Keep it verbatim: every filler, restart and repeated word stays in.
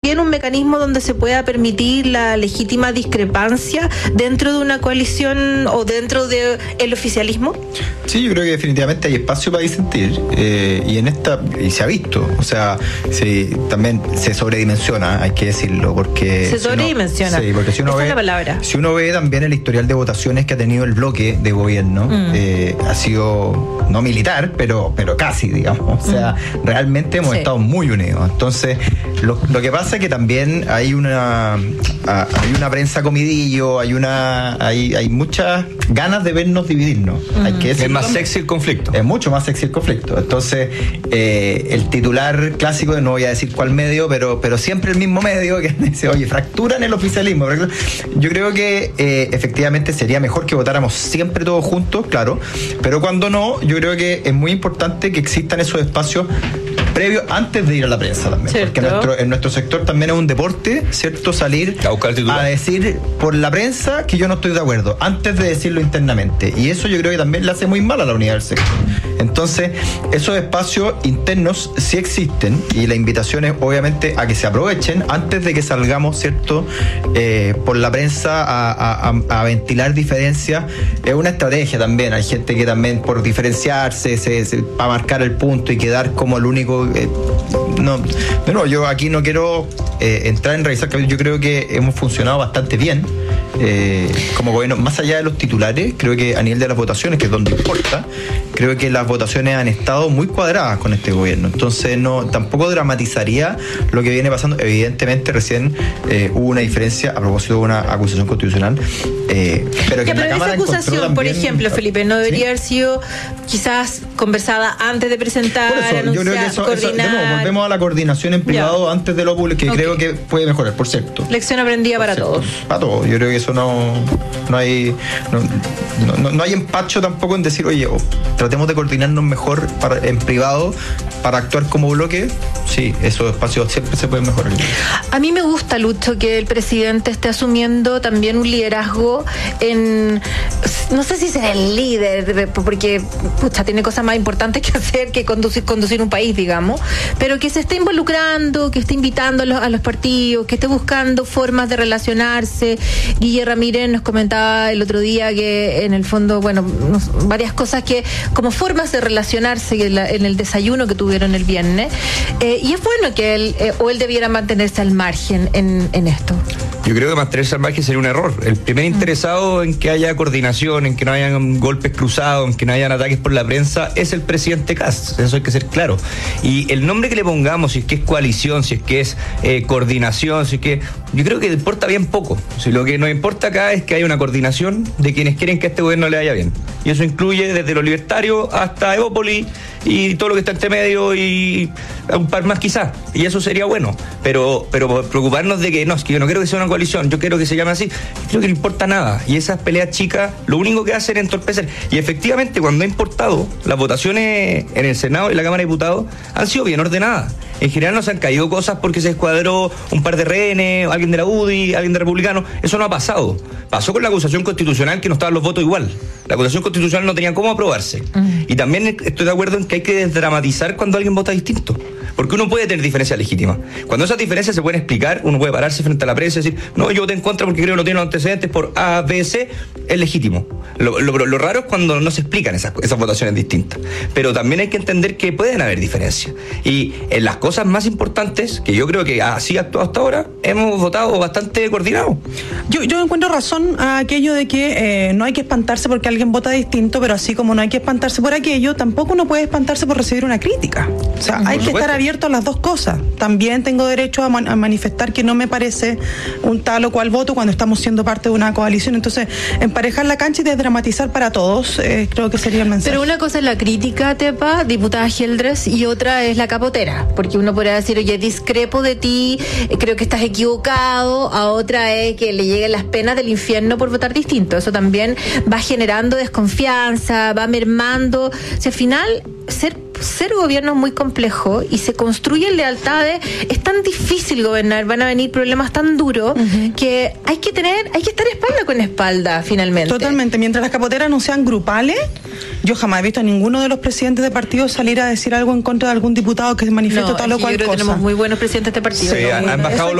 también un mecanismo donde se pueda permitir la legítima discrepancia dentro de una coalición o dentro del oficialismo? Sí, yo creo que definitivamente hay espacio para disentir, eh, y en esta, y se ha visto, o sea, sí, también se sobredimensiona, hay que decirlo, porque... Se sobredimensiona. Si uno, sí, porque si uno Esa ve, es la palabra. Si uno ve también el historial de votaciones que ha tenido el bloque de gobierno, mm. eh, ha sido no militar, pero, pero casi, digamos, o sea, mm. realmente hemos sí. estado muy unidos. Entonces, lo, lo que pasa es que también hay una hay una prensa comidillo, hay una hay, hay muchas ganas de vernos dividirnos. Mm. Hay que decirlo. Es más sexy el conflicto. Es mucho más sexy el conflicto. Entonces, eh, el titular clásico, no voy a decir cuál medio, pero, pero siempre el mismo medio que dice, oye, fracturan el oficialismo. Yo creo que eh, efectivamente sería mejor que votáramos siempre todos juntos, claro, pero cuando no, yo creo que es muy importante que existan esos espacios previos antes de ir a la prensa también, ¿cierto? Porque nuestro, en nuestro sector también es un deporte, ¿cierto? Salir a, a decir por la prensa que yo no estoy de acuerdo, antes de decirlo internamente, y eso yo creo que también le hace muy mal a la unidad del sector. Entonces, esos espacios internos sí existen, y la invitación es obviamente a que se aprovechen antes de que salgamos, ¿cierto? Eh, por la prensa a, a, a ventilar diferencias. Es una estrategia también, hay gente que también por diferenciarse, se, se, para marcar el punto y quedar como el único. Eh, no, de nuevo, yo aquí no quiero eh, entrar en revisar, yo creo que hemos funcionado bastante bien eh, como gobierno, más allá de los titulares. Creo que a nivel de las votaciones, que es donde importa, creo que las votaciones han estado muy cuadradas con este gobierno, entonces no tampoco dramatizaría lo que viene pasando. Evidentemente recién eh, hubo una diferencia a propósito de una acusación constitucional, eh, pero que ya, en la pero Cámara esa acusación, también, por ejemplo, Felipe, no debería ¿sí? haber sido quizás conversada antes de presentar, eso, anunciar, yo creo que eso, coordinar. Eso, de nuevo, volvemos a la coordinación en privado ya. antes de lo público, que okay. creo que puede mejorar, por cierto. Lección aprendida para cierto, todos. Para todos. Yo creo que eso no, no hay no, no, no hay empacho tampoco en decir, oye, oh, tratemos de coordinarnos mejor para, en privado para actuar como bloque. Sí, esos espacios siempre se pueden mejorar. A mí me gusta, Lucho, que el presidente esté asumiendo también un liderazgo en, no sé si será el líder, porque pucha, tiene cosas más importantes que hacer que conducir, conducir un país, digamos, pero que se esté involucrando, que esté invitando a los, a los partidos, que esté buscando formas de relacionarse. Guille Ramírez nos comentaba el otro día que en el fondo, bueno, nos, varias cosas que como formas de relacionarse en, la, en el desayuno que tuvieron el viernes, eh, y es bueno que él eh, o él debiera mantenerse al margen en, en esto. Yo creo que mantenerse al margen sería un error. El primer interesado en que haya coordinación, en que no hayan golpes cruzados, en que no hayan ataques por la prensa, es el presidente Kast. Eso hay que ser claro. Y el nombre que le pongamos, si es que es coalición, si es que es eh, coordinación, si es que... Yo creo que importa bien poco. Si lo que nos importa acá es que haya una coordinación de quienes quieren que a este gobierno le vaya bien. Y eso incluye desde los libertarios hasta Evópolis y todo lo que está entre medio y un par más quizás. Y eso sería bueno. Pero, pero preocuparnos de que no, es que yo no quiero que sea una coalición, yo quiero que se llame así, creo que no importa nada. Y esas peleas chicas lo único que hacen es entorpecer. Y efectivamente, cuando ha importado, las votaciones en el Senado y la Cámara de Diputados han sido bien ordenadas. En general no se han caído cosas porque se escuadró un par de rehenes, alguien de la U D I, alguien de Republicano. Eso no ha pasado. Pasó con la acusación constitucional, que no estaban los votos igual. La acusación constitucional no tenía cómo aprobarse. Uh-huh. Y también estoy de acuerdo en que hay que desdramatizar cuando alguien vota distinto. Porque uno puede tener diferencias legítimas. Cuando esas diferencias se pueden explicar, uno puede pararse frente a la prensa y decir, no, yo voté en contra porque creo que no tiene los antecedentes por A, B, C, es legítimo. Lo, lo, lo raro es cuando no se explican esas, esas votaciones distintas. Pero también hay que entender que pueden haber diferencias. Y en las cosas más importantes, que yo creo que así actuado hasta ahora, hemos votado bastante coordinado. Yo, yo encuentro razón a aquello de que eh, no hay que espantarse porque alguien vota distinto, pero así como no hay que espantarse por aquello, tampoco uno puede espantarse por recibir una crítica. O sea, hay que estar abierto a las dos cosas. También tengo derecho a, man, a manifestar que no me parece un tal o cual voto cuando estamos siendo parte de una coalición. Entonces, emparejar la cancha y desdramatizar para todos, eh, creo que sería el mensaje. Pero una cosa es la crítica, Tepa, diputada Geldres, y otra es la capotera, porque uno podría decir, oye, discrepo de ti, creo que estás equivocado, a otra es que le lleguen las penas del infierno por votar distinto. Eso también va generando desconfianza, va mermando. O sea, al final, ser ser gobierno es muy complejo y se construyen lealtades, es tan difícil gobernar, van a venir problemas tan duros uh-huh. que hay que tener, hay que estar espalda con espalda finalmente. Totalmente, mientras las capoteras no sean grupales, yo jamás he visto a ninguno de los presidentes de partidos salir a decir algo en contra de algún diputado que se manifieste no, tal o cual yo creo cosa. Que tenemos muy buenos presidentes de partidos. Sí, han, han bajado